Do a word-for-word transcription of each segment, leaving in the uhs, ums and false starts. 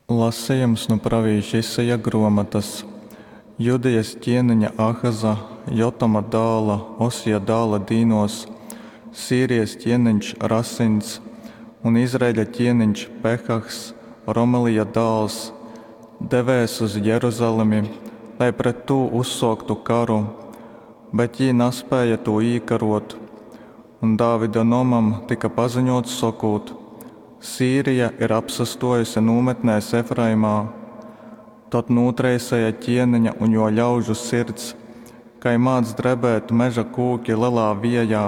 Lasījums no pravīša Isaija grāmatas. Judejas ķēniņa Ahaza, Jotama dēla, Osija dēla dīnos, Sīrijas ķēniņš Rasins un Izraēļa ķēniņš Pehahs, Romelija dēls, devēs uz Jeruzalemi, lai pret tū uzsāktu karu, bet jī nespēja to īkarot, un Dāvida nomam tika paziņots sakūt: Sīrija ir apsastojusi nometnēs Efraimā. Tad nūtreisēja ķēniņa un jo ļaužu sirds, kai māc drebēt meža kūki lielā viejā.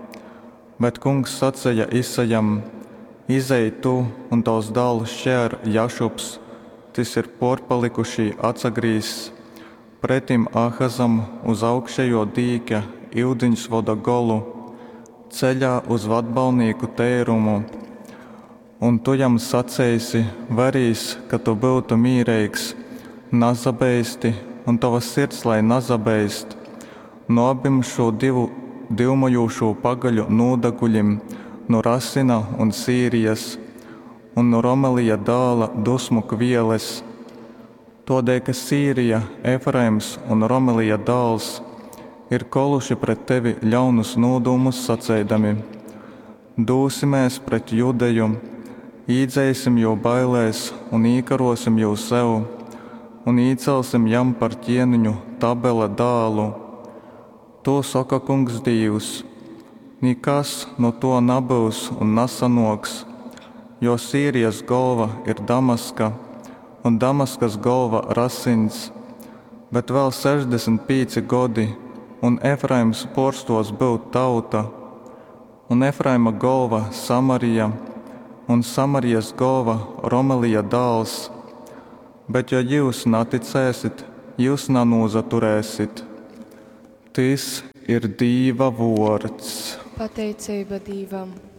Bet kungs sacēja Isajam: Izej tu un tavs dēls šēr Jašubs, tis ir porpalikušī atsagrīzs, pretim Ahazam uz augšējo dīka Ildiņš voda golu, ceļā uz vadbalnīku teirumu. Un tu jam sacēsi, varīs, ka tu būtu mīreigs, nazabeisti, un tava sirds lai nazabeist, no abim šo divu divmojūšo pagaļu nūdaguļim, no Rasina un Sīrijas, un no Romelija dēla dusmu kvieles. Todēļ, ka Sīrija, Efraims un Romelija dēls ir koluši pret tevi ļaunus nūdumus sacēdami: Dūsimies pret Judeju, īdzēsim jau bailēs un īkarosim jau sev, un īcelsim jam par ķēniņu Tabela dēlu. To saka kungs Dievs: Nikas no to nebūs un nesanoks, jo Sīrijas galva ir Damaska, un Damaskas galva Rasins, bet vēl sešdesmit pieci godi, un Efraims porstos būt tauta, un Efraima galva Samarija, un Samarijas galva Romelija dēls. Bet ja jūs naticēsit, jūs nanūzaturēsit. Tis ir Dīva vords. Pateicība Dīvam.